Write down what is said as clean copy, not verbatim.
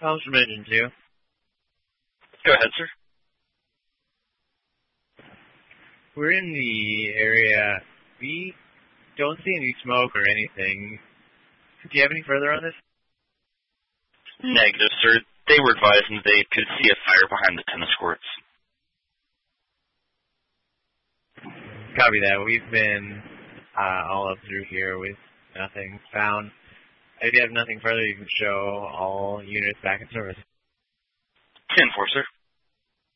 Calls from Engine 2. Go ahead, sir. We're in the area. We don't see any smoke or anything. Do you have any further on this? Negative, sir. They were advising they could see a fire behind the tennis courts. Copy that. We've been all up through here with nothing found. If you have nothing further, you can show all units back in service. 10-4, sir.